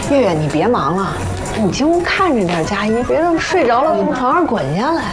月月，你别忙了，你进屋看着点佳怡，别等睡着了从床上滚下来。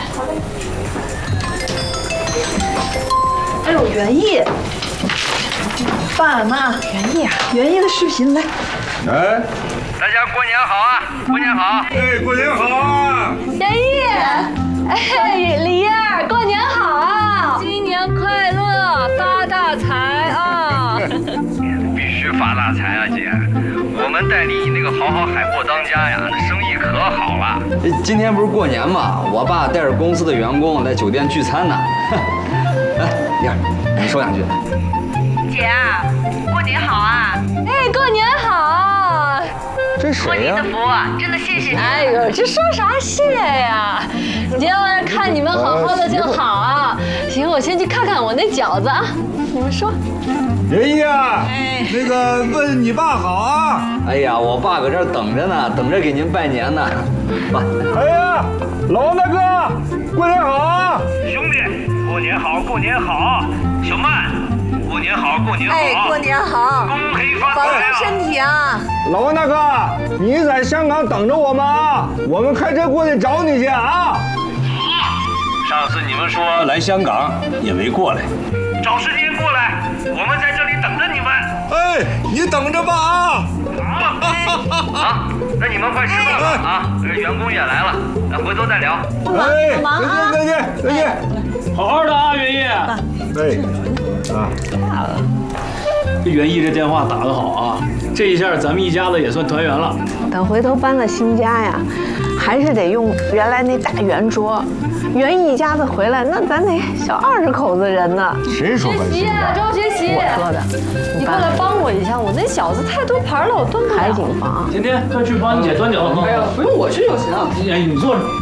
哎呦，袁毅，爸妈， 袁毅啊， 袁毅的视频来。 哎， 大家过年好啊！过年好！ 哎，过年好啊！ 袁毅，哎，李燕，过年好啊！新年快乐，发大财啊！ 必须发大财啊，姐！我们代理那个好好海货当家呀，那生意可好了。 今天不是过年嘛，我爸带着公司的员工在酒店聚餐呢。来，燕儿，你说两句。 姐啊，过年好啊！ 哎，过年好！ 这谁呀？ 托您的福，真的谢谢您。 哎呦，这说啥谢呀？今天晚上看你们好好的就好啊。行，我先去看看我那饺子啊。你们说。 袁毅啊，那个问你爸好啊！ 哎呀，我爸搁这儿等着呢，等着给您拜年呢。爸， 哎呀，老王大哥，过年好啊！ 兄弟，过年好，过年好！小曼，过年好，过年好！ 哎，过年好， 恭喜发保重财啊！ 身体啊！ 老王大哥，你在香港等着我们啊，我们开车过去找你去啊！ 上次你们说来香港也没过来，找时间过来，我们在这里等着你们。 哎，你等着吧啊！ 好，那你们快吃饭吧啊！员工也来了，那回头再聊。 哎， 忙啊再见，再见。 好好的啊，袁毅。 哎，啊， 这袁毅这电话打得好啊，这一下咱们一家子也算团圆了。 等回头搬了新家呀，还是得用原来那大圆桌。袁毅一家子回来，那咱得小20口子人呢。 谁说搬新家？ 周学习， 我说的， 你过来帮我一下，我那饺子太多盘了，我端不了。 海景房。 天天快去帮你姐端饺子。 哎呀，不用我去就行。 哎，你坐着。